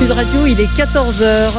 Sud Radio, il est 14h.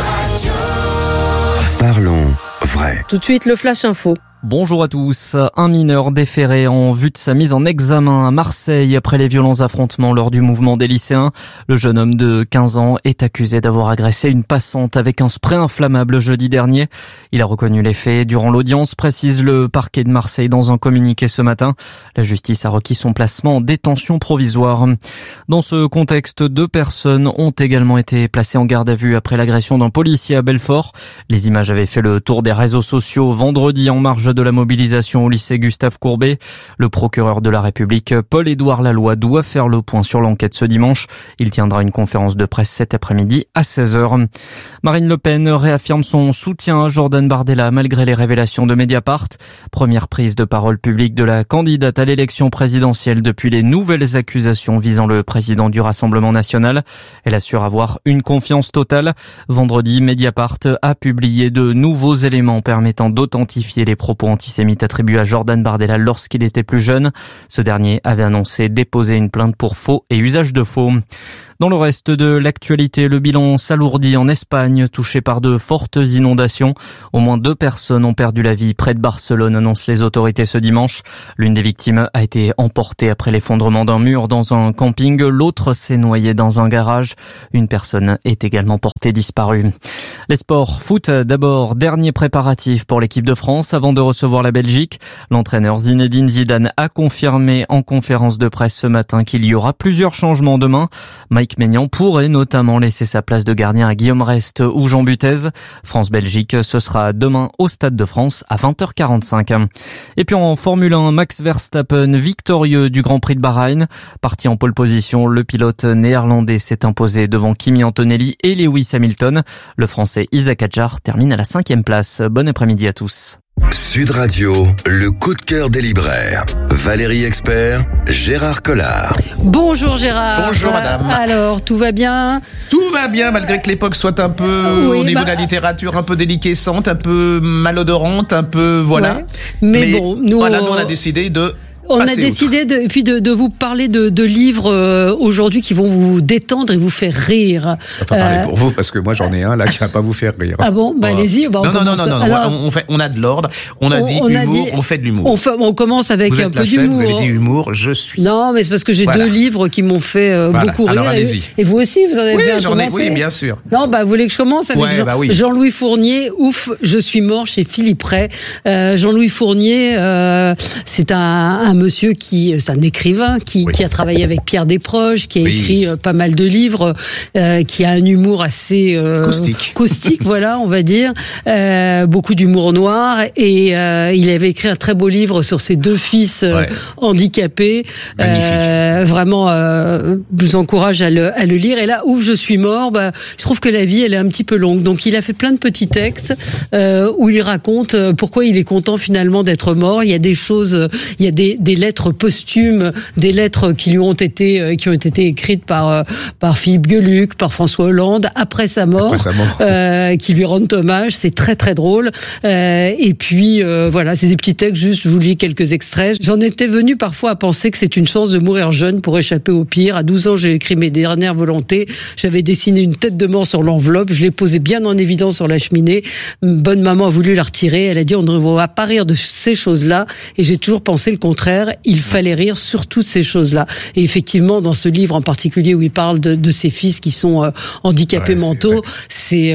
Parlons vrai. Tout de suite, le Flash Info. Bonjour à tous. Un mineur déféré en vue de sa mise en examen à Marseille après les violents affrontements lors du mouvement des lycéens. Le jeune homme de 15 ans est accusé d'avoir agressé une passante avec un spray inflammable jeudi dernier. Il a reconnu les faits durant l'audience, précise le parquet de Marseille dans un communiqué ce matin. La justice a requis son placement en détention provisoire. Dans ce contexte, 2 personnes ont également été placées en garde à vue après l'agression d'un policier à Belfort. Les images avaient fait le tour des réseaux sociaux vendredi en marge de la mobilisation au lycée Gustave Courbet. Le procureur de la République, Paul-Édouard Laloy, doit faire le point sur l'enquête ce dimanche. Il tiendra une conférence de presse cet après-midi à 16h. Marine Le Pen réaffirme son soutien à Jordan Bardella malgré les révélations de Mediapart. Première prise de parole publique de la candidate à l'élection présidentielle depuis les nouvelles accusations visant le président du Rassemblement national. Elle assure avoir une confiance totale. Vendredi, Mediapart a publié de nouveaux éléments permettant d'authentifier les propos antisémites attribués à Jordan Bardella lorsqu'il était plus jeune. Ce dernier avait annoncé déposer une plainte pour faux et usage de faux. Dans le reste de l'actualité, le bilan s'alourdit en Espagne, touché par de fortes inondations. Au moins 2 personnes ont perdu la vie près de Barcelone, annoncent les autorités ce dimanche. L'une des victimes a été emportée après l'effondrement d'un mur dans un camping. L'autre s'est noyée dans un garage. Une personne est également portée disparue. Les sports, foot d'abord, dernier préparatif pour l'équipe de France avant de recevoir la Belgique. L'entraîneur Zinedine Zidane a confirmé en conférence de presse ce matin qu'il y aura plusieurs changements demain. Mike Maignan pourrait notamment laisser sa place de gardien à Guillaume Rest ou Jean Butez. France-Belgique, ce sera demain au Stade de France à 20h45. Et puis en Formule 1, Max Verstappen, victorieux du Grand Prix de Bahreïn. Parti en pole position, le pilote néerlandais s'est imposé devant Kimi Antonelli et Lewis Hamilton. Le Français Isaac Hadjar termine à la 5e place. Bon après-midi à tous. Sud Radio, le coup de cœur des libraires. Valérie Expert, Gérard Collard. Bonjour Gérard. Bonjour madame. Alors, tout va bien ? Tout va bien malgré que l'époque soit un peu, au niveau de la littérature, un peu déliquescente, un peu malodorante, un peu, voilà. Ouais. Mais bon, nous, nous on a décidé de... On a décidé de vous parler de livres aujourd'hui qui vont vous détendre et vous faire rire. Enfin, parlez pour vous, parce que moi j'en ai un là qui va pas vous faire rire. Ah bon, bah allez-y. Bah non. Alors, on a de l'ordre. On a dit humour, on fait de l'humour. On commence avec vous un êtes peu la chef, d'humour. Vous avez dit humour, je suis. Non, mais c'est parce que j'ai 2 livres qui m'ont fait beaucoup rire. Alors allez-y. Et vous aussi, vous en avez fait un commencer. Oui, bien sûr. Non, bah vous voulez que je commence avec Jean-Louis Fournier. Ouf, je suis mort chez Philippe Ray. Jean-Louis Fournier, c'est un monsieur c'est un écrivain qui a travaillé avec Pierre Desproges, qui a écrit pas mal de livres, qui a un humour assez caustique, voilà, on va dire, beaucoup d'humour noir, et il avait écrit un très beau livre sur ses 2 fils handicapés. Vraiment, je vous encourage à le lire. Et là, ouf, je suis mort. Je trouve que la vie, elle est un petit peu longue. Donc, il a fait plein de petits textes où il raconte pourquoi il est content finalement d'être mort. Il y a des choses, il y a des lettres posthumes, des lettres qui ont été écrites par Philippe Gueluc, par François Hollande après sa mort. Qui lui rendent hommage. C'est très très drôle. Et puis voilà, c'est des petits textes. Juste, je vous lis quelques extraits. J'en étais venu parfois à penser que c'est une chance de mourir jeune pour échapper au pire. À 12 ans, j'ai écrit mes dernières volontés. J'avais dessiné une tête de mort sur l'enveloppe. Je l'ai posée bien en évidence sur la cheminée. Bonne maman a voulu la retirer. Elle a dit on ne va pas rire de ces choses-là. Et j'ai toujours pensé le contraire. Il fallait rire sur toutes ces choses-là. Et effectivement, dans ce livre en particulier où il parle de ses fils qui sont handicapés mentaux, il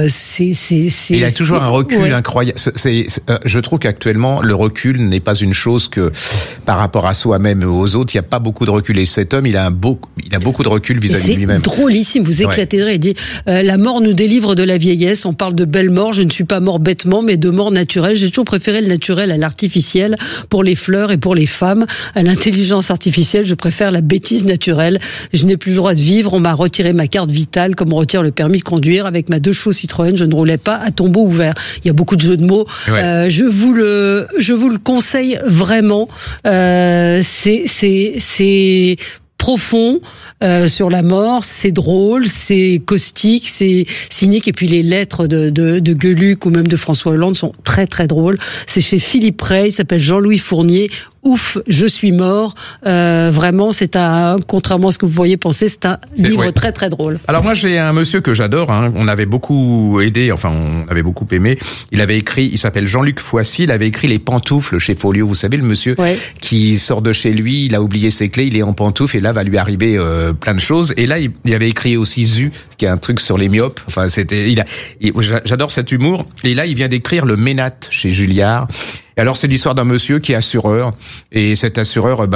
a toujours un recul incroyable. Je trouve qu'actuellement, le recul n'est pas une chose que par rapport à soi-même et aux autres, il n'y a pas beaucoup de recul. Et cet homme, il a beaucoup de recul vis-à-vis de lui-même. C'est drôlissime, vous éclaterez. Il dit la mort nous délivre de la vieillesse. On parle de belle mort. Je ne suis pas mort bêtement, mais de mort naturelle. J'ai toujours préféré le naturel à l'artificiel pour les fleurs et pour les femmes. À l'intelligence artificielle, je préfère la bêtise naturelle. Je n'ai plus le droit de vivre. On m'a retiré ma carte vitale comme on retire le permis de conduire. Avec ma 2 chevaux Citroën, je ne roulais pas à tombeau ouvert. Il y a beaucoup de jeux de mots. Je vous le conseille vraiment. C'est profond sur la mort, c'est drôle, c'est caustique, c'est cynique, et puis les lettres de Gueluc ou même de François Hollande sont très très drôles. C'est chez Philippe Ray, il s'appelle Jean-Louis Fournier. Ouf, je suis mort. Vraiment, contrairement à ce que vous pourriez penser, c'est un livre très très drôle. Alors moi, j'ai un monsieur que j'adore. On avait beaucoup aidé, on avait beaucoup aimé. Il s'appelle Jean-Luc Foissy. Il avait écrit Les Pantoufles chez Folio. Vous savez, le monsieur qui sort de chez lui, il a oublié ses clés, il est en pantoufles et là va lui arriver plein de choses. Et là, il avait écrit aussi Zu, qui est un truc sur les myopes. Enfin, j'adore cet humour. Et là, il vient d'écrire Le Ménate chez Julliard. Et alors, c'est l'histoire d'un monsieur qui est assureur. Et cet assureur,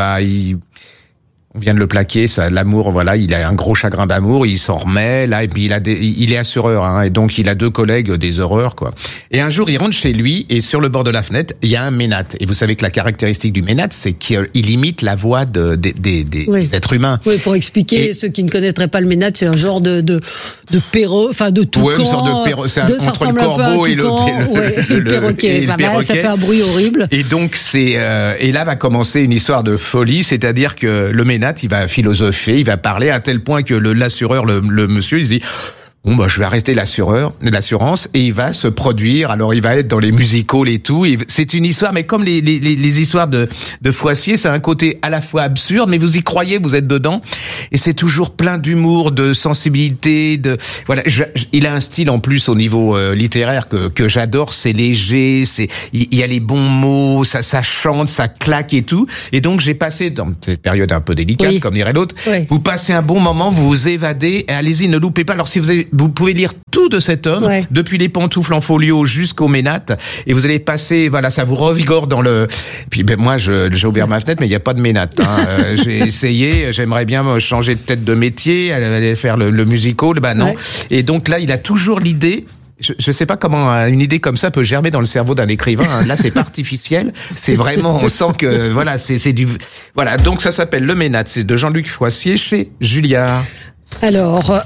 on vient de le plaquer, l'amour, voilà, il a un gros chagrin d'amour, il s'en remet, là, et puis il est assureur, et donc il a 2 collègues des horreurs, quoi. Et un jour, il rentre chez lui, et sur le bord de la fenêtre, il y a un ménate. Et vous savez que la caractéristique du ménate, c'est qu'il imite la voix des êtres humains. Oui, pour expliquer ceux qui ne connaîtraient pas le ménate, c'est un genre de perroquet, enfin de toucan. Ouais, une sorte de perroquet, c'est entre le corbeau et le perroquet. Ça fait un bruit horrible. Et donc et là va commencer une histoire de folie, c'est-à-dire que le ménate, il va philosopher, il va parler à tel point que l'assureur, le monsieur, il se dit bon, je vais arrêter l'assurance, et il va se produire. Alors, il va être dans les musicals et tout. Et c'est une histoire, mais comme les histoires de Foissier, c'est un côté à la fois absurde, mais vous y croyez, vous êtes dedans. Et c'est toujours plein d'humour, de sensibilité, voilà. Il a un style en plus au niveau littéraire que j'adore. C'est léger, il y a les bons mots, ça chante, ça claque et tout. Et donc, j'ai passé dans cette période un peu délicate, comme dirait l'autre. Oui. Vous passez un bon moment, vous vous évadez, et allez-y, ne loupez pas. Alors, si vous pouvez lire tout de cet homme, depuis Les Pantoufles en folio jusqu'au Ménate, et vous allez passer, voilà, ça vous revigore dans le... Puis moi, j'ai ouvert ma fenêtre, mais il n'y a pas de Ménate. J'ai essayé, j'aimerais bien changer peut-être de métier, aller faire le musical, non. Ouais. Et donc là, il a toujours l'idée... Je sais pas comment une idée comme ça peut germer dans le cerveau d'un écrivain. Là, c'est pas artificiel. C'est vraiment, on sent que, voilà, c'est du... Voilà, donc ça s'appelle Le Ménate. C'est de Jean-Luc Foissier chez Julliard. Alors,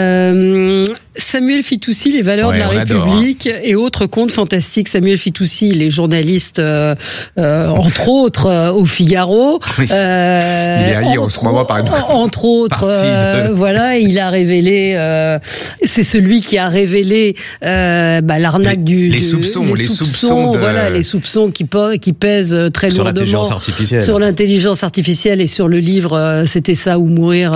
Samuel Fitoussi, Les valeurs de la République et autres contes fantastiques. Samuel Fitoussi, il est journaliste, entre autres, au Figaro. Oui. Il est allié en ce moment par une entre autres, voilà, il a révélé, c'est celui qui a révélé l'arnaque les soupçons, les soupçons qui pèsent très lourdement sur l'intelligence artificielle et sur le livre C'était ça ou mourir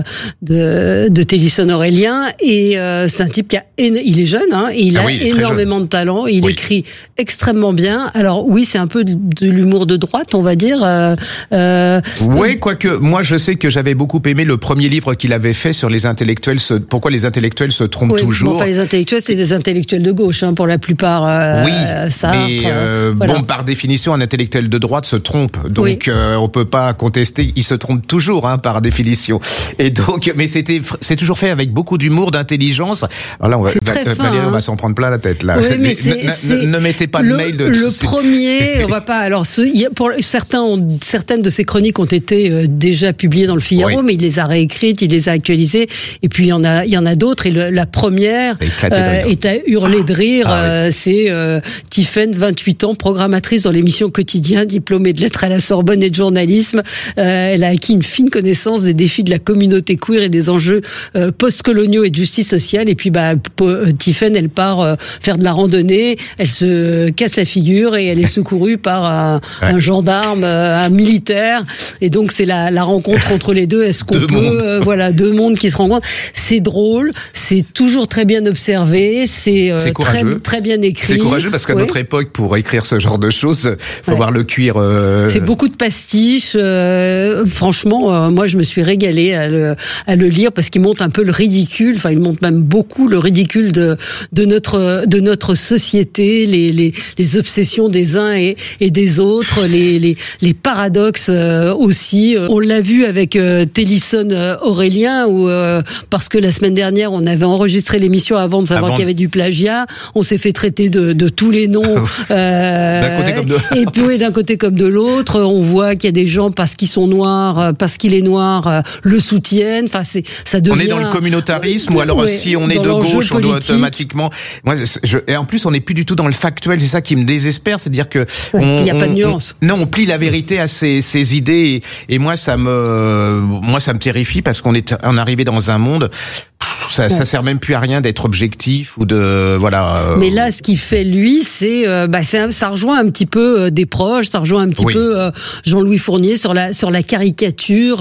de Télisson Aurélien. Et c'est un type il est jeune, et il a énormément de talent. Il écrit extrêmement bien. Alors oui, c'est un peu de l'humour de droite, on va dire. Oui, quoique moi je sais que j'avais beaucoup aimé le premier livre qu'il avait fait sur les intellectuels. Pourquoi les intellectuels se trompent toujours. Les intellectuels, c'est des intellectuels de gauche, pour la plupart. Bon, par définition, un intellectuel de droite se trompe. Donc on peut pas contester. Il se trompe toujours, par définition. Et donc, mais c'est toujours fait avec beaucoup d'humour, d'intelligence. Alors là, Valérie, on va s'en prendre plein la tête, là. Oui, mais ne mettez pas de mail de le premier, on va pas, alors, pour certaines de ces chroniques ont été déjà publiées dans le Figaro, mais il les a réécrites, il les a actualisées, et puis il y en a d'autres, et la première est à hurler de rire, c'est Tiphaine, 28 ans, programmatrice dans l'émission Quotidien, diplômée de lettres à la Sorbonne et de journalisme. Elle a acquis une fine connaissance des défis de la communauté queer et des enjeux post-coloniaux et de justice sociale. Et puis Tiphaine, elle part faire de la randonnée, elle se casse la figure et elle est secourue par un gendarme, un militaire. Et donc c'est la rencontre entre les deux. Est-ce qu'on peut deux mondes qui se rencontrent. C'est drôle, c'est toujours très bien observé, c'est très, très bien écrit. C'est courageux parce qu'à notre époque, pour écrire ce genre de choses, faut voir le cuir. C'est beaucoup de pastiches. Franchement, moi je me suis régalée à le lire parce qu'il montre un peu le ridicule. Enfin, il montre même beaucoup le ridicule de notre société, les obsessions des uns et des autres, les paradoxes aussi. On l'a vu avec Télisson Aurélien où parce que la semaine dernière on avait enregistré l'émission avant de savoir qu'il y avait du plagiat, on s'est fait traiter de tous les noms. D'un côté comme de l'autre. Et puis d'un côté comme de l'autre, on voit qu'il y a des gens parce qu'ils sont noirs, parce qu'il est noir, le soutiennent. Enfin, ça devient. On est dans le communautarisme ou alors si on est de gauche, on doit automatiquement. Et en plus, on n'est plus du tout dans le factuel. C'est ça qui me désespère, c'est-à-dire que il n'y a pas de nuance. On plie la vérité à ces idées. Et moi, ça me terrifie parce qu'on est arrivé dans un monde. ça sert même plus à rien d'être objectif ou de voilà. Mais là, ce qu'il fait lui, ça rejoint un petit peu des proches, ça rejoint un petit peu Jean-Louis Fournier sur la caricature,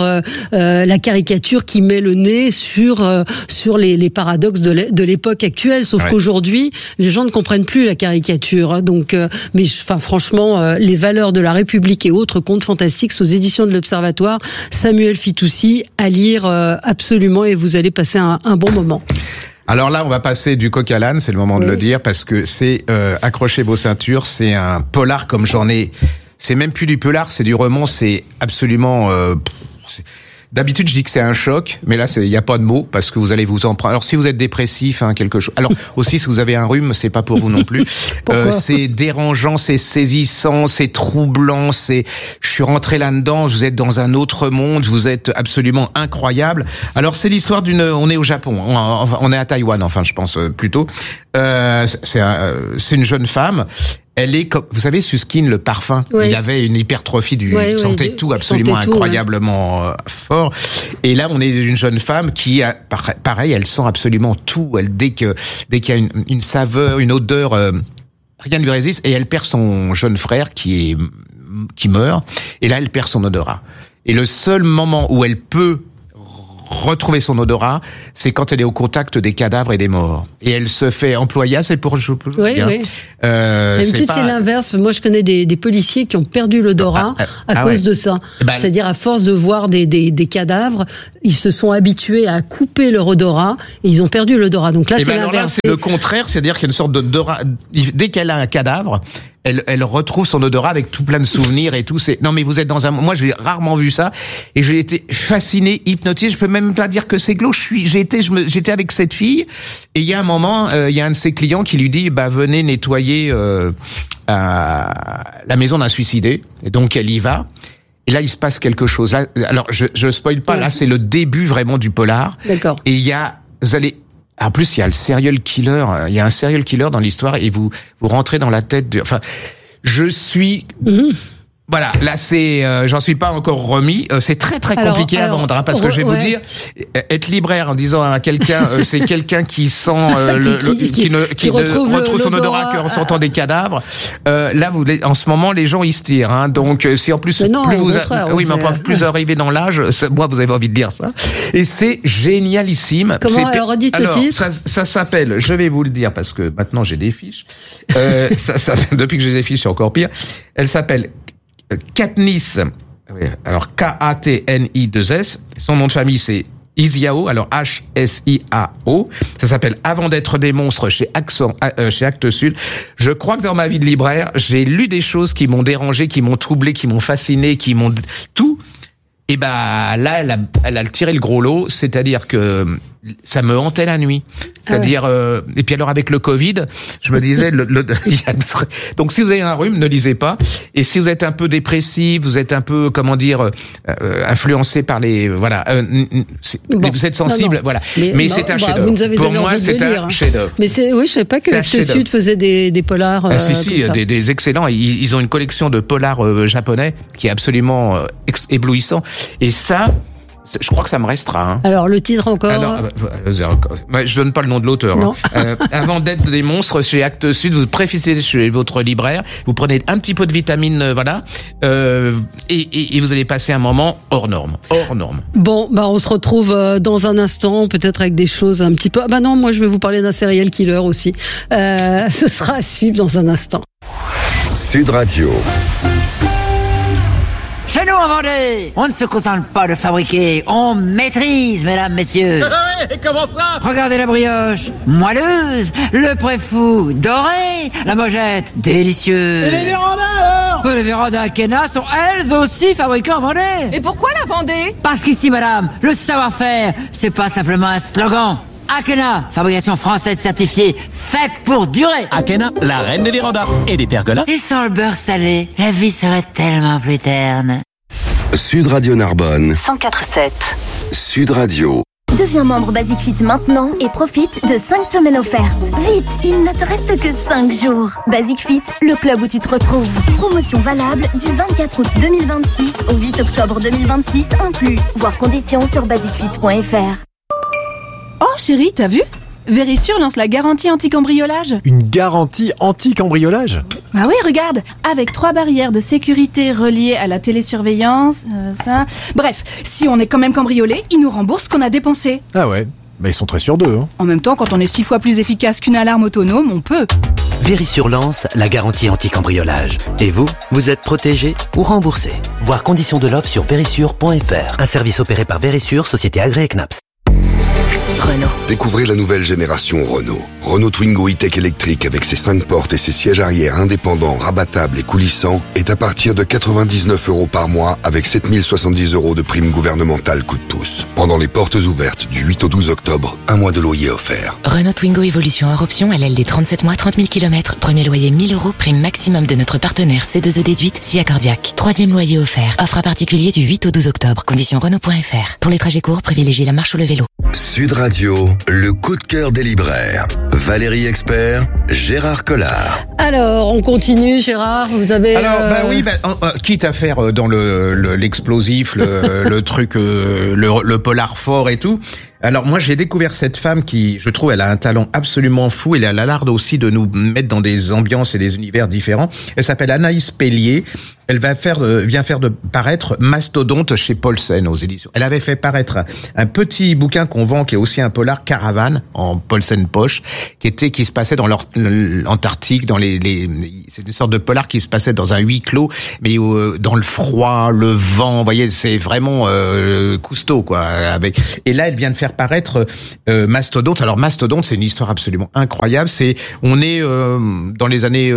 qui met le nez sur les paradoxes de l'époque actuelle. Sauf qu'aujourd'hui, les gens ne comprennent plus la caricature. Donc, franchement, les valeurs de la République et autres contes fantastiques aux éditions de l'Observatoire, Samuel Fitoussi, à lire absolument, et vous allez passer un bon moment. Alors là, on va passer du coq à l'âne, c'est le moment de le dire, parce que c'est accrochez vos ceintures, c'est un polar comme j'en ai. C'est même plus du polar, c'est du roman, c'est absolument. D'habitude, je dis que c'est un choc, mais là, il n'y a pas de mots parce que vous allez vous en prendre. Alors, si vous êtes dépressif, quelque chose. Alors, aussi, si vous avez un rhume, c'est pas pour vous non plus. C'est dérangeant, c'est saisissant, c'est troublant. Je suis rentré là-dedans. Vous êtes dans un autre monde. Vous êtes absolument incroyable. Alors, c'est l'histoire on est au Japon. On est à Taïwan, enfin, je pense plutôt. C'est une jeune femme. Elle est comme, vous savez, Susskind, le parfum. Il avait une hypertrophie il sentait tout absolument incroyablement fort. Et là, on est une jeune femme qui a, pareil, elle sent absolument tout. Dès qu'il y a une saveur, une odeur, rien ne lui résiste. Et elle perd son jeune frère qui meurt. Et là, elle perd son odorat. Et le seul moment où elle peut retrouver son odorat, c'est quand elle est au contact des cadavres et des morts. Et elle se fait employer, c'est pour jouer. D'habitude, c'est l'inverse. Moi, je connais des policiers qui ont perdu l'odorat à cause de ça. C'est-à-dire, à force de voir des cadavres, ils se sont habitués à couper leur odorat et ils ont perdu l'odorat. Donc là, c'est l'inverse. Là, c'est le contraire, c'est-à-dire qu'il y a une sorte d'odorat. Dès qu'elle a un cadavre, elle retrouve son odorat avec tout plein de souvenirs et tout. Non, mais vous êtes dans moi, j'ai rarement vu ça et j'ai été fasciné, hypnotisé. Je peux même pas dire que c'est glauque. J'étais avec cette fille et il y a un moment, il y a un de ses clients qui lui dit, venez nettoyer la maison d'un suicidé. Et donc elle y va. Et là, il se passe quelque chose. Là, alors je spoil pas. Là, c'est le début vraiment du polar. D'accord. Et en plus, il y a le serial killer. Il y a un serial killer dans l'histoire et vous rentrez dans la tête de. Enfin, je suis. Voilà, là j'en suis pas encore remis. C'est très très compliqué à vendre, parce que je vais vous dire, être libraire en disant à quelqu'un, c'est quelqu'un qui sent qui ne retrouve son odorat qu'en sentant des cadavres. Là, en ce moment, les gens ils se tirent. Hein, donc, si en plus plus arrivé dans l'âge, moi vous avez envie de dire ça. Et c'est génialissime. Comment alors redites le titre? Ça s'appelle. Je vais vous le dire parce que maintenant j'ai des fiches. Depuis que j'ai des fiches, c'est encore pire. Elle s'appelle Katniss, alors Katni2S, son nom de famille c'est Isiao, alors Hsiao, ça s'appelle Avant d'être des monstres chez Actes Sud. Je crois que dans ma vie de libraire, j'ai lu des choses qui m'ont dérangé, qui m'ont troublé, qui m'ont fasciné, qui m'ont tout. Et là, elle a tiré le gros lot, c'est-à-dire que ça me hantait la nuit. C'est-à-dire, et puis alors avec le Covid, je me disais, donc si vous avez un rhume, ne lisez pas. Et si vous êtes un peu dépressif, vous êtes un peu, influencé par vous êtes sensible, voilà. Mais c'est un chef-d'œuvre. Pour moi, c'est un chef-d'œuvre. Mais je savais pas que Actes Sud faisait des polars. Des excellents. Ils ont une collection de polars japonais qui est absolument éblouissant. Et ça, je crois que ça me restera. Hein. Alors, le titre encore. Je donne pas le nom de l'auteur. Hein. Avant d'être des monstres chez Actes Sud, vous préfissez chez votre libraire, vous prenez un petit peu de vitamine, et vous allez passer un moment hors norme. Bon, on se retrouve dans un instant, peut-être avec des choses un petit peu. Non, moi je vais vous parler d'un serial killer aussi. Ce sera à suivre dans un instant. Sud Radio. Chez nous en Vendée, on ne se contente pas de fabriquer, on maîtrise, mesdames, messieurs. Comment ça? Regardez la brioche, moelleuse, le préfou, doré, la mojette, délicieuse. Et les vérandas alors? Les vérandas Akena sont elles aussi fabriquées en Vendée. Et pourquoi la Vendée? Parce qu'ici, madame, le savoir-faire, c'est pas simplement un slogan. Akena, fabrication française certifiée, faite pour durer. Akena, la reine des vérandas et des pergolas. Et sans le beurre salé, la vie serait tellement plus terne. Sud Radio Narbonne 104.7. Sud Radio. Deviens membre Basic Fit maintenant et profite de 5 semaines offertes. Vite, il ne te reste que 5 jours. Basic Fit, le club où tu te retrouves. Promotion valable du 24 août 2026 au 8 octobre 2026 inclus. Voir conditions sur basicfit.fr. Oh, chérie, t'as vu ? Vérissure lance la garantie anti-cambriolage. Une garantie anti-cambriolage ? Ah oui, regarde, avec 3 barrières de sécurité reliées à la télésurveillance, ça... Bref, si on est quand même cambriolé, ils nous remboursent ce qu'on a dépensé. Ah ouais, bah ils sont très sûrs d'eux. Hein. En même temps, quand on est 6 fois plus efficace qu'une alarme autonome, on peut. Vérissure lance la garantie anti-cambriolage. Et vous, vous êtes protégé ou remboursé. Voir conditions de l'offre sur vérissure.fr. Un service opéré par Vérissure, société agréée CNAPS. Renault. Découvrez la nouvelle génération Renault. Renault Twingo e-Tech électrique avec ses 5 portes et ses sièges arrière indépendants, rabattables et coulissants est à partir de 99 € par mois avec 7070 € de prime gouvernementale coup de pouce. Pendant les portes ouvertes du 8 au 12 octobre, un mois de loyer offert. Renault Twingo Evolution hors option à LLD 37 mois, 30 000 km. Premier loyer 1000 €, prime maximum de notre partenaire C2E déduite, SIA Cardiaque. 3e loyer offert. Offre à particulier du 8 au 12 octobre. Conditions Renault.fr. Pour les trajets courts, privilégiez la marche ou le vélo. Sud Radio, le coup de cœur des libraires. Valérie Expert, Gérard Collard. Alors, on continue, Gérard, vous avez... Alors, quitte à faire dans l'explosif, le truc, le polar fort et tout. Alors moi j'ai découvert cette femme qui, je trouve, elle a un talent absolument fou. Elle a l'art aussi de nous mettre dans des ambiances et des univers différents. Elle s'appelle Anaïs Pellier. Elle vient faire paraître Mastodonte chez Paulsen aux éditions. Elle avait fait paraître un petit bouquin qu'on vend qui est aussi un polar, Caravane, en Paulsen poche, qui se passait dans l'Antarctique, c'est une sorte de polar qui se passait dans un huis clos, mais dans le froid, le vent, vous voyez, c'est vraiment cousteau quoi. Et là elle vient de faire paraître Mastodonte. Alors Mastodonte, c'est une histoire absolument incroyable. On est dans les années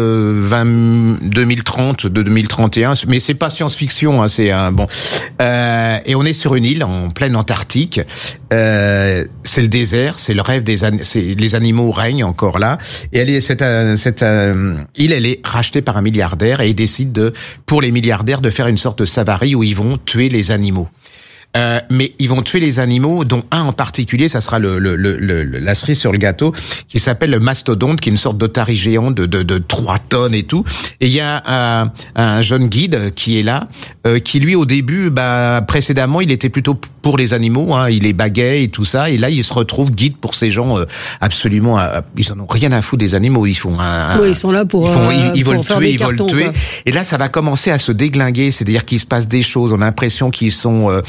2030, de 2031, mais c'est pas science-fiction, hein, c'est un bon. Et on est sur une île en pleine Antarctique. C'est le désert, c'est le rêve les animaux règnent encore là. Et cette île, elle est rachetée par un milliardaire et il décide pour les milliardaires de faire une sorte de safari où ils vont tuer les animaux. Mais ils vont tuer les animaux, dont un en particulier, ça sera la cerise sur le gâteau, qui s'appelle le mastodonte, qui est une sorte d'otarie géant de 3 tonnes et tout. Et il y a un jeune guide qui est là, qui lui au début, précédemment, il était plutôt pour les animaux, hein, il les baguait et tout ça. Et là, il se retrouve guide pour ces gens absolument, ils en ont rien à foutre des animaux. Ils font ils sont là pour ils veulent tuer, ils veulent tuer. Quoi. Et là, ça va commencer à se déglinguer, c'est-à-dire qu'il se passe des choses. On a l'impression qu'ils sont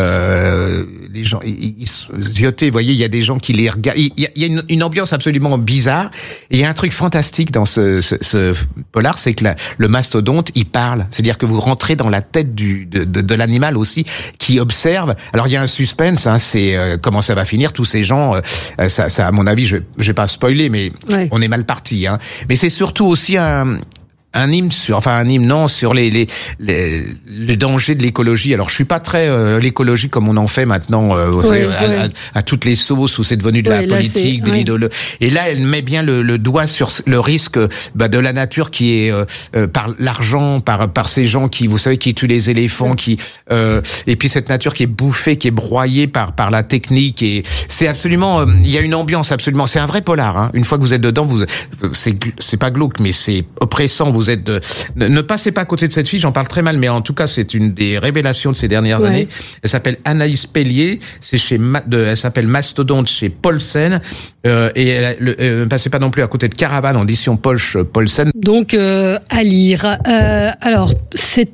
les gens ils ziotés, vous voyez, il y a des gens qui les regardent, il y a une ambiance absolument bizarre et il y a un truc fantastique dans ce polar, c'est que le mastodonte il parle, c'est-à-dire que vous rentrez dans la tête de l'animal aussi qui observe. Alors il y a un suspense, hein, c'est comment ça va finir, tous ces gens ça à mon avis, je vais pas spoiler, mais ouais. On est mal parti, hein. Mais c'est surtout aussi un hymne sur les dangers de l'écologie. Alors je suis pas très l'écologie comme on en fait maintenant à toutes les sauces où c'est devenu de la politique, de l'idéologie. Et là elle met bien le doigt sur le risque de la nature qui est par l'argent, par ces gens qui, vous savez, qui tuent les éléphants, et puis cette nature qui est bouffée, qui est broyée par la technique. Et c'est absolument il y a une ambiance absolument, c'est un vrai polar, hein. Une fois que vous êtes dedans, c'est pas glauque, mais c'est oppressant. Vous êtes ne passez pas à côté de cette fille, j'en parle très mal, mais en tout cas c'est une des révélations de ces dernières années. Elle s'appelle Anaïs Pellier, elle s'appelle Mastodonte chez Paulsen, et ne passez pas non plus à côté de Caravane en édition poche Paulsen. Donc à lire. Alors c'est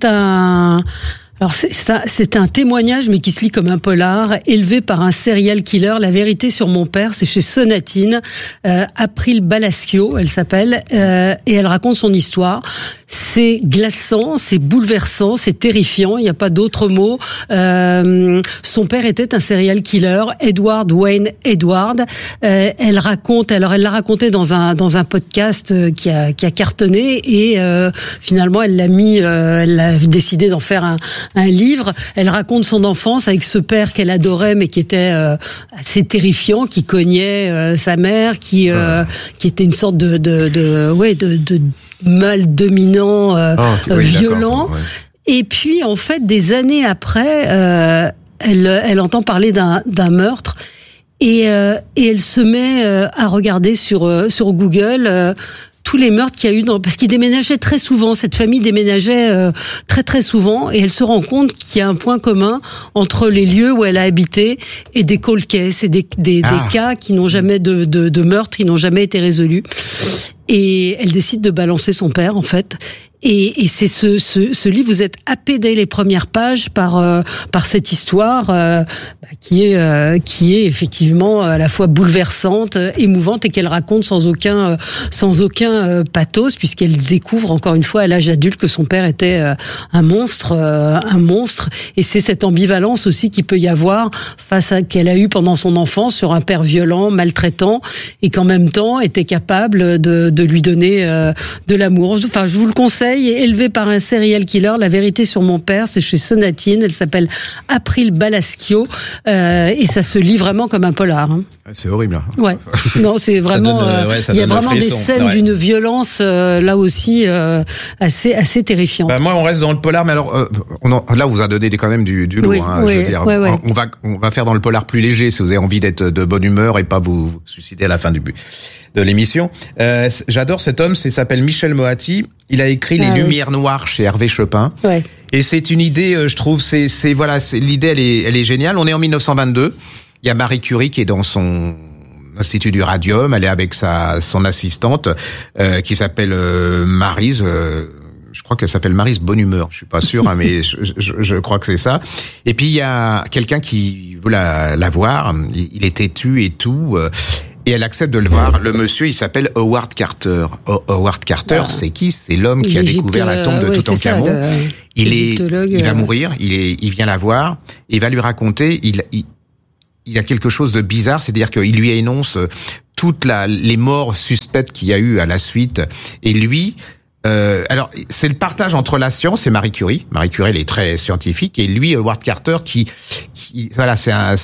un témoignage, mais qui se lit comme un polar, élevé par un serial killer. La vérité sur mon père, c'est chez Sonatine. April Balaschio, elle s'appelle, et elle raconte son histoire. C'est glaçant, c'est bouleversant, c'est terrifiant, il n'y a pas d'autre mot. Son père était un serial killer, Edward Wayne Edward. Elle l'a raconté dans un podcast qui a cartonné, et finalement elle a décidé d'en faire un livre. Elle raconte son enfance avec ce père qu'elle adorait, mais qui était assez terrifiant, qui cognait sa mère, qui était une sorte de mâle dominant, violent. Ouais. Et puis en fait, des années après, elle entend parler d'un meurtre, et elle se met à regarder sur Google tous les meurtres qu'il y a eu parce qu'ils déménageaient très souvent. Cette famille déménageait très très souvent, et elle se rend compte qu'il y a un point commun entre les lieux où elle a habité et des cold cases, et des cas qui n'ont jamais de meurtre, qui n'ont jamais été résolus. Et elle décide de balancer son père, en fait. Et c'est ce livre, vous êtes happé dès les premières pages par cette histoire qui est effectivement à la fois bouleversante, émouvante, et qu'elle raconte sans aucun pathos, puisqu'elle découvre encore une fois à l'âge adulte que son père était un monstre. Et c'est cette ambivalence aussi qu'il peut y avoir face à qu'elle a eu pendant son enfance sur un père violent, maltraitant, et qu'en même temps était capable de lui donner de l'amour. Enfin, je vous le conseille. Élevée par un serial killer, La vérité sur mon père, c'est chez Sonatine. Elle s'appelle April Balaschio, et ça se lit vraiment comme un polar. Hein. C'est horrible. Ouais. Non, c'est vraiment. Il y a vraiment des scènes d'une violence là aussi assez terrifiante. Moi, on reste dans le polar, mais alors là, on vous a donné quand même du lourd. Oui, hein, oui, je veux dire. Oui. On va faire dans le polar plus léger si vous avez envie d'être de bonne humeur et pas vous suicider à la fin de l'émission. J'adore cet homme, il s'appelle Michel Moati. Il a écrit Les Lumières Noires chez Hervé Chopin. Ouais. Et c'est une idée, je trouve, l'idée, elle est géniale. On est en 1922. Il y a Marie Curie qui est dans son Institut du Radium. Elle est avec son assistante, qui s'appelle Maryse. Je crois qu'elle s'appelle Maryse Bonne Humeur. Je suis pas sûr, hein, mais je crois que c'est ça. Et puis il y a quelqu'un qui veut la voir. Il est têtu et tout. Et elle accepte de le voir. Le monsieur, il s'appelle Howard Carter. Howard Carter, c'est qui? C'est l'homme qui a découvert la tombe de Toutankhamon. Il va mourir. Il vient la voir. Et il va lui raconter. Il a quelque chose de bizarre, c'est-à-dire qu'il lui énonce toutes les morts suspectes qu'il y a eu à la suite. Et lui, alors c'est le partage entre la science et Marie Curie. Marie Curie, elle est très scientifique, et lui, Howard Carter, qui voilà,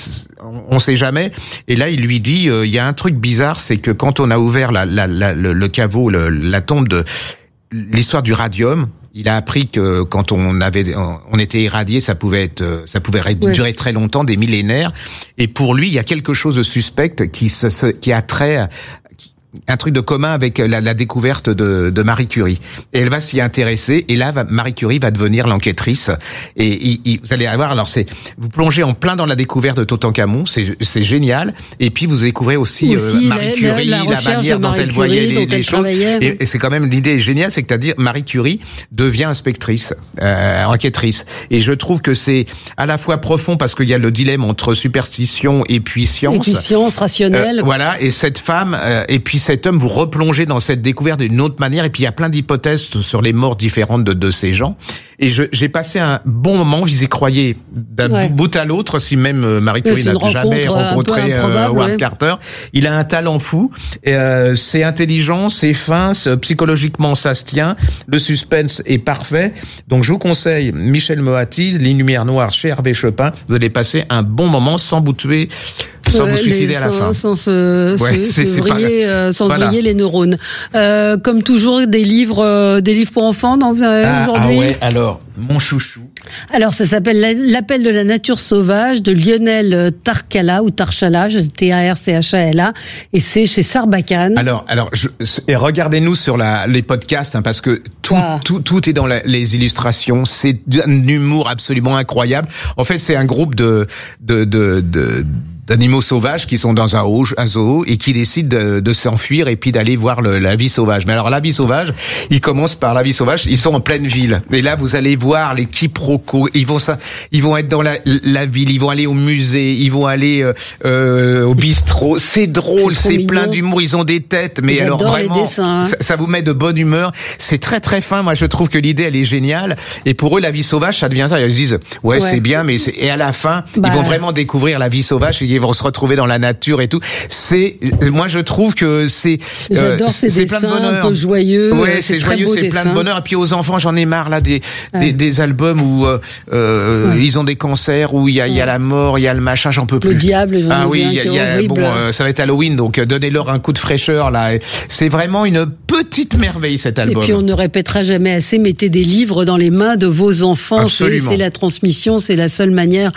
on sait jamais. Et là, il lui dit, il y a un truc bizarre, c'est que quand on a ouvert le caveau, la tombe de l'histoire du radium, il a appris que quand on était irradié, ça pouvait durer très longtemps, des millénaires. Et pour lui, il y a quelque chose de suspect qui a trait, un truc de commun avec la découverte de Marie Curie. Et elle va s'y intéresser, et là, Marie Curie va devenir l'enquêtrice. Et vous allez voir, alors vous plongez en plein dans la découverte de Toutankhamon, c'est génial. Et puis vous découvrez aussi Marie Curie, la manière dont elle voyait les choses. Et c'est quand même, l'idée géniale, c'est que Marie Curie devient inspectrice, enquêtrice. Et je trouve que c'est à la fois profond, parce qu'il y a le dilemme entre superstition et puis science. Et puis science rationnelle. Voilà, et cette femme, et puis cet homme, vous replongez dans cette découverte d'une autre manière, et puis il y a plein d'hypothèses sur les morts différentes de ces gens. Et j'ai passé un bon moment, vous y croyez, d'un bout à l'autre, si même Marie Curie n'a jamais rencontré Howard Carter. Il a un talent fou, c'est intelligent, c'est fin, psychologiquement ça se tient, le suspense est parfait. Donc je vous conseille Michel Moati, Les Lumières Noires chez Hervé Chopin. Vous allez passer un bon moment sans vous tuer, sans vous suicider à la fin. Sans vriller les neurones. Comme toujours, des livres pour enfants aujourd'hui. Ouais, alors, mon chouchou. Alors, ça s'appelle L'appel de la nature sauvage de Lionel Tarchala, ou Tarchala, Tarchala, et c'est chez Sarbacane. Alors, et regardez-nous sur les podcasts, hein, parce que tout est dans les illustrations. C'est d'un humour absolument incroyable. En fait, c'est un groupe d'animaux sauvages qui sont dans un zoo et qui décident de s'enfuir et puis d'aller voir la vie sauvage. Mais alors la vie sauvage, ils commencent par la vie sauvage, ils sont en pleine ville. Et là vous allez voir les quiproquos, ils vont être dans la ville, ils vont aller au musée, ils vont aller au bistrot. C'est drôle, c'est plein d'humour, ils ont des têtes, mais j'adore alors vraiment les dessins, hein. ça vous met de bonne humeur. C'est très très fin. Moi je trouve que l'idée elle est géniale, et pour eux la vie sauvage ça devient ça. Ils disent ouais. C'est bien, mais et à la fin ils vont vraiment découvrir la vie sauvage, et ils vont se retrouver dans la nature et tout. Moi je trouve que j'adore ces dessins plein de bonheur, un peu joyeux. Ouais, c'est joyeux, c'est plein de bonheur. Et puis aux enfants, j'en ai marre là des albums où ils ont des cancers, où il y a la mort, il y a le machin, j'en peux plus. Le diable, ça va être Halloween, donc donnez-leur un coup de fraîcheur là. C'est vraiment une petite merveille cet album. Et puis on ne répétera jamais assez, mettez des livres dans les mains de vos enfants. C'est la transmission, c'est la seule manière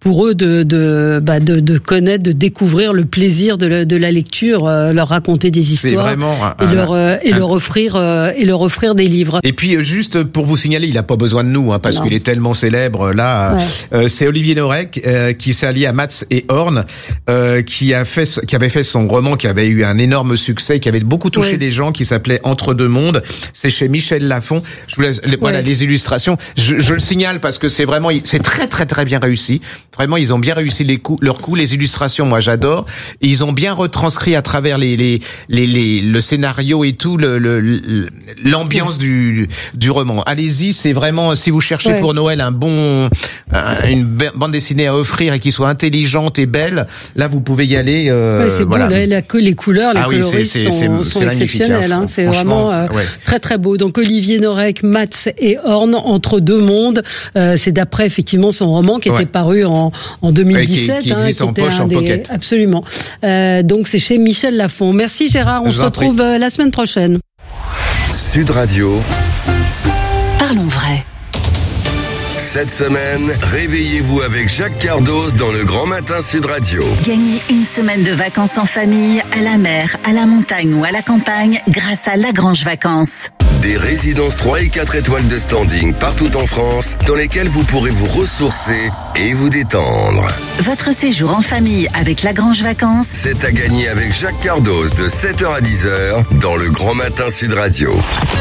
pour eux de connaître, de découvrir le plaisir de la lecture, leur raconter des histoires leur offrir des livres. Et puis juste pour vous signaler, il a pas besoin de nous parce qu'il est tellement célèbre là. Ouais. C'est Olivier Norek qui s'est allié à Mats et Horn, qui avait fait son roman qui avait eu un énorme succès, qui avait beaucoup touché les gens, qui s'appelait Entre deux mondes. C'est chez Michel Lafon. Je vous laisse, voilà les illustrations. Je le signale parce que c'est très très très bien réussi. Vraiment, ils ont bien réussi leur coup. Les illustrations, moi j'adore. Et ils ont bien retranscrit à travers le scénario et tout l'ambiance du roman. Allez-y, c'est vraiment, si vous cherchez pour Noël une bande dessinée à offrir et qui soit intelligente et belle, là vous pouvez y aller. C'est beau, les couleurs, les coloris sont exceptionnels. C'est vraiment très très beau. Donc Olivier Norek, Mats et Horn, Entre deux mondes. C'est d'après effectivement son roman qui était paru en 2017. Qui existe en poche, en pocket. Absolument. Donc c'est chez Michel Lafon. Merci Gérard, on se retrouve la semaine prochaine. Sud Radio. Parlons vrai. Cette semaine, réveillez-vous avec Jacques Cardos dans le Grand Matin Sud Radio. Gagnez une semaine de vacances en famille, à la mer, à la montagne ou à la campagne grâce à Lagrange Vacances. Des résidences 3 et 4 étoiles de standing partout en France dans lesquelles vous pourrez vous ressourcer et vous détendre. Votre séjour en famille avec Lagrange Vacances, c'est à gagner avec Jacques Cardos de 7h à 10h dans le Grand Matin Sud Radio.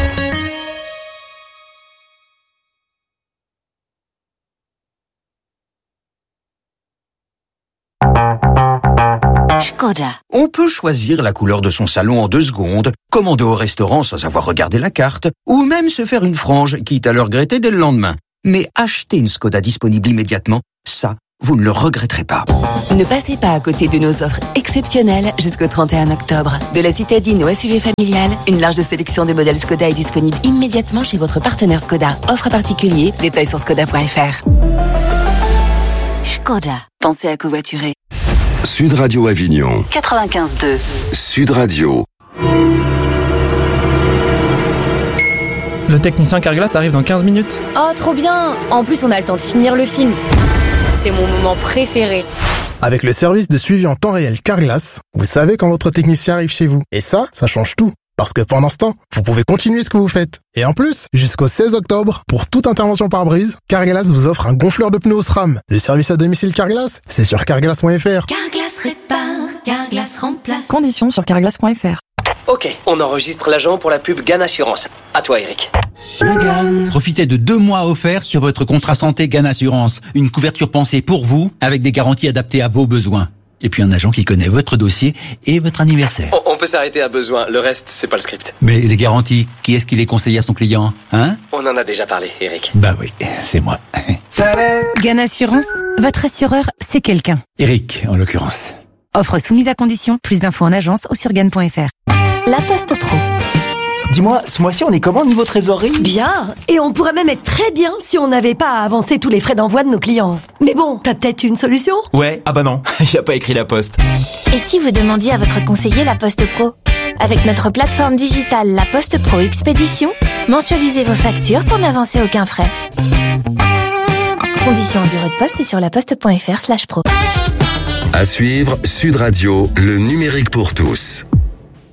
Škoda. On peut choisir la couleur de son salon en 2 secondes, commander au restaurant sans avoir regardé la carte, ou même se faire une frange, quitte à le regretter dès le lendemain. Mais acheter une Škoda disponible immédiatement, ça, vous ne le regretterez pas. Ne passez pas à côté de nos offres exceptionnelles jusqu'au 31 octobre. De la citadine au SUV familial, une large sélection de modèles Škoda est disponible immédiatement chez votre partenaire Škoda. Offre particulier, détails sur škoda.fr. Škoda. Pensez à covoiturer. Sud Radio Avignon 95.2. Sud Radio. Le technicien Carglass arrive dans 15 minutes. Oh, trop bien! En plus, on a le temps de finir le film. C'est mon moment préféré. Avec le service de suivi en temps réel Carglass, vous savez quand votre technicien arrive chez vous. Et ça change tout. Parce que pendant ce temps, vous pouvez continuer ce que vous faites. Et en plus, jusqu'au 16 octobre, pour toute intervention pare-brise, Carglass vous offre un gonfleur de pneus SRAM. Le service à domicile Carglass, c'est sur carglass.fr. Carglass répare, Carglass remplace. Conditions sur carglass.fr. Ok, on enregistre l'agent pour la pub GAN Assurance. À toi, Eric. Profitez de 2 mois offerts sur votre contrat santé GAN Assurance. Une couverture pensée pour vous, avec des garanties adaptées à vos besoins. Et puis un agent qui connaît votre dossier et votre anniversaire. On peut s'arrêter à besoin, le reste, c'est pas le script. Mais les garanties, qui est-ce qui les conseille à son client, hein? On en a déjà parlé, Eric. Bah oui, c'est moi. GAN Assurance, votre assureur, c'est quelqu'un. Eric, en l'occurrence. Offre soumise à condition, plus d'infos en agence ou sur GAN.fr. La Poste Pro. Dis-moi, ce mois-ci, on est comment niveau trésorerie? Bien, et on pourrait même être très bien si on n'avait pas à avancer tous les frais d'envoi de nos clients. Mais bon, t'as peut-être une solution? Ouais, ah bah non, y a pas écrit La Poste. Et si vous demandiez à votre conseiller La Poste Pro? Avec notre plateforme digitale La Poste Pro Expédition, mensualisez vos factures pour n'avancer aucun frais. Conditions en bureau de poste et sur laposte.fr/pro. À suivre, Sud Radio, le numérique pour tous.